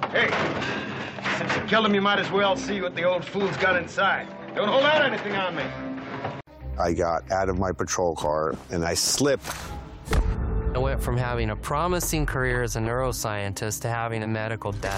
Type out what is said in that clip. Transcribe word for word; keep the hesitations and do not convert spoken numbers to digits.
Hey, since you killed him, you might as well see what the old fool's got inside. Don't hold out anything on me. I got out of my patrol car and I slipped. I went from having a promising career as a neuroscientist to having a medical debt.